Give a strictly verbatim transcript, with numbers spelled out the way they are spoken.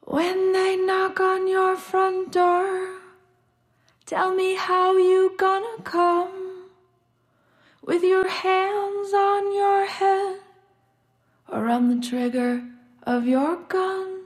When they knock on your front door, tell me how you gonna come, with your hands on your head or on the trigger of your gun.